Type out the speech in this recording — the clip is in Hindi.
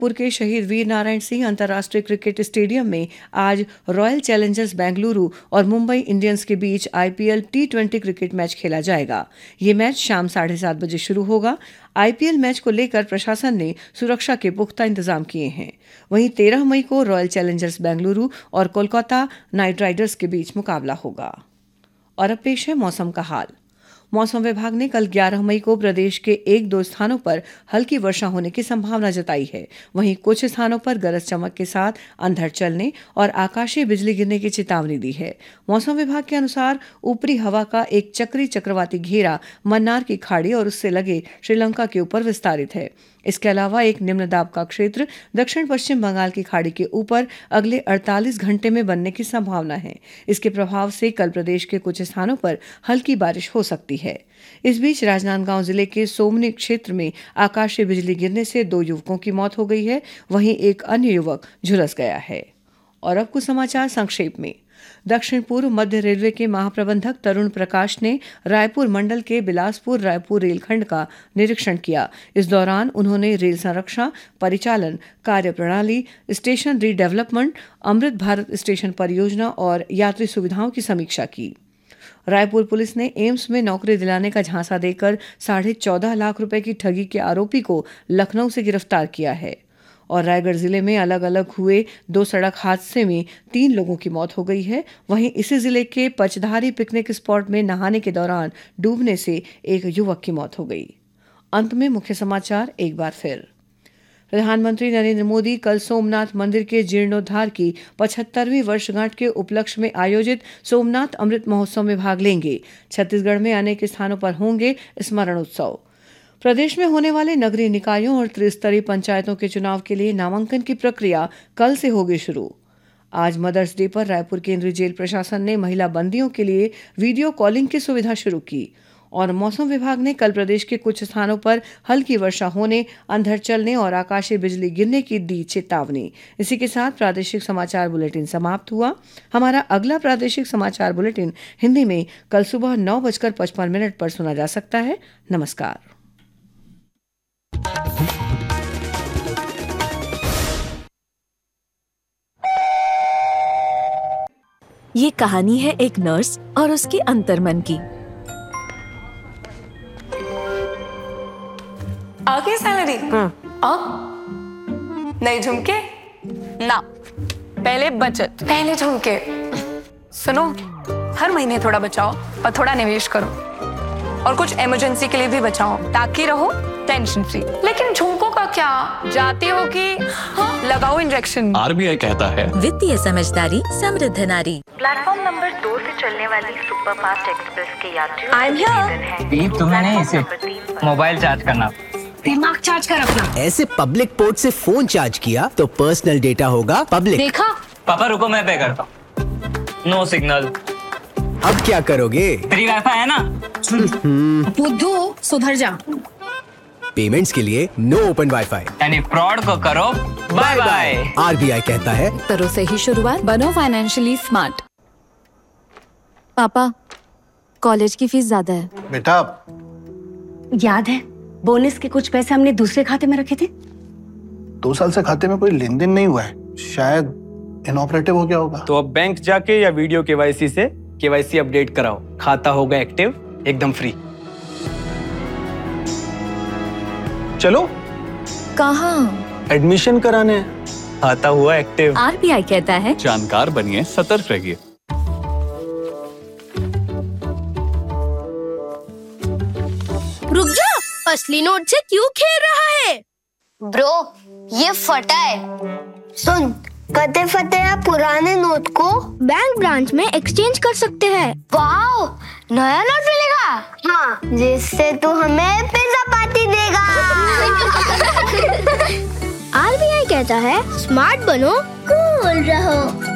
पुर के शहीद वीर नारायण सिंह अंतर्राष्ट्रीय क्रिकेट स्टेडियम में आज रॉयल चैलेंजर्स बेंगलुरु और मुंबई इंडियंस के बीच आईपीएल T20 क्रिकेट मैच खेला जाएगा। ये मैच शाम 7:30 बजे शुरू होगा। आईपीएल मैच को लेकर प्रशासन ने सुरक्षा के पुख्ता इंतजाम किए हैं। वहीं 13 मई को रॉयल चैलेंजर्स बेंगलुरु और कोलकाता नाइट राइडर्स के बीच मुकाबला होगा। और अब पेश है मौसम का हाल। मौसम विभाग ने कल 11 मई को प्रदेश के 1-2 स्थानों पर हल्की वर्षा होने की संभावना जताई है। वहीं कुछ स्थानों पर गरज चमक के साथ अंधड़ चलने और आकाशीय बिजली गिरने की चेतावनी दी है। मौसम विभाग के अनुसार ऊपरी हवा का एक चक्रवाती घेरा मन्नार की खाड़ी और उससे लगे श्रीलंका के ऊपर विस्तारित है। इसके अलावा एक निम्न दाब का क्षेत्र दक्षिण पश्चिम बंगाल की खाड़ी के ऊपर अगले 48 घंटे में बनने की संभावना है। इसके प्रभाव से कल प्रदेश के कुछ स्थानों पर हल्की बारिश हो सकती है। इस बीच राजनांदगांव जिले के सोमनी क्षेत्र में आकाशीय बिजली गिरने से 2 युवकों की मौत हो गई है। वहीं एक अन्य युवक झुलस गया है। और अब कुछ समाचार संक्षेप में। दक्षिण पूर्व मध्य रेलवे के महाप्रबंधक तरुण प्रकाश ने रायपुर मंडल के बिलासपुर रायपुर रेलखंड का निरीक्षण किया। इस दौरान उन्होंने रेल संरक्षण, परिचालन, कार्यप्रणाली, station redevelopment, Amrit Bharat station परियोजना और यात्री सुविधाओं की समीक्षा की। रायपुर पुलिस ने एम्स में नौकरी दिलाने का झांसा देकर 14.5 लाख रुपए की ठगी के आरोपी को लखनऊ से गिरफ्तार किया है। और रायगढ़ जिले में अलग अलग हुए 2 सड़क हादसे में 3 लोगों की मौत हो गई है। वहीं इसी जिले के पचधारी पिकनिक स्पॉट में नहाने के दौरान डूबने से एक युवक की मौत हो गई। अंत में मुख्य समाचार एक बार फिर। प्रधानमंत्री नरेंद्र मोदी कल सोमनाथ मंदिर के जीर्णोद्धार की 75वीं वर्षगांठ के उपलक्ष्य में आयोजित सोमनाथ अमृत महोत्सव में भाग लेंगे। छत्तीसगढ़ में अनेक स्थानों पर होंगे स्मरण उत्सव। प्रदेश में होने वाले नगरीय निकायों और त्रिस्तरीय पंचायतों के चुनाव के लिए नामांकन की प्रक्रिया कल से होगी शुरू। आज मदर्स डे पर रायपुर केंद्रीय जेल प्रशासन ने महिला बंदियों के लिए वीडियो कॉलिंग की सुविधा शुरू की। और मौसम विभाग ने कल प्रदेश के कुछ स्थानों पर हल्की वर्षा होने, अंधड़ चलने और आकाशीय बिजली गिरने की दी चेतावनी। इसी के साथ प्रादेशिक समाचार बुलेटिन समाप्त हुआ। हमारा अगला प्रादेशिक समाचार बुलेटिन हिंदी में कल सुबह 9:55 पर सुना जा सकता है। नमस्कार। ये कहानी है एक नर्स और उसके अंतर्मन की। आगे सैलरी अब नए झुमके ना, पहले बचत, पहले झुमके। सुनो, हर महीने थोड़ा बचाओ और थोड़ा निवेश करो और कुछ इमरजेंसी के लिए भी बचाओ ताकि रहो टेंशन फ्री। लेकिन झुमकों का क्या, जाती हो कि लगाओ इंजेक्शन। आरबीआई कहता है वित्तीय समझदारी समृद्ध नारी। प्लेटफॉर्म नंबर 2 से चलने वाली सुपरफास्ट एक्सप्रेस के यात्रियों आई एम हियर। तुम्हें नहीं, इसे मोबाइल चार्ज करना, दिमाग चार्ज कर अपना। ऐसे पब्लिक पोर्ट से फोन चार्ज किया तो पर्सनल डेटा होगा पब्लिक। देखा? पापा रुको, मैं पे करता हूँ। No signal. अब क्या करोगे? फ्री वाईफाई है ना। बुद्धू सुधर जा। पेमेंट्स के लिए नो ओपन वाईफाई, यानी फ्रॉड को करो बाय बाय। आरबीआई कहता है करो सही शुरुआत, बनो फाइनेंशियली स्मार्ट। पापा, कॉलेज की फीस ज्यादा है। बेटा, याद है बोनस के कुछ पैसे हमने दूसरे खाते में रखे थे? 2 साल से खाते में कोई लेन देन नहीं हुआ है, शायद इनऑपरेटिव हो गया होगा। तो अब बैंक जाके या वीडियो केवाईसी से केवाईसी अपडेट कराओ, खाता होगा एक्टिव, एकदम फ्री। चलो। कहाँ? एडमिशन कराने, खाता हुआ एक्टिव। आरबीआई कहता है जानकार बनिए, सतर्क रहिए। रुक जा, असली नोट से क्यों खेल रहा है? ब्रो, ये फटा है। सुन, कते फटे या पुराने नोट को बैंक ब्रांच में एक्सचेंज कर सकते हैं। वाओ, नया नोट मिलेगा? हाँ, जिससे तू हमें पिज्जा पार्टी देगा। आरबीआई कहता है स्मार्ट बनो, कूल रहो।